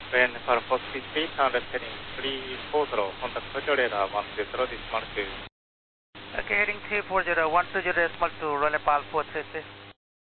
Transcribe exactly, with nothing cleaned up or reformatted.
When for four fifty, left heading three forty, contact Hotel Radar one two zero decimal two. Okay, heading three four zero, one two zero decimal two, run Nepal four three six.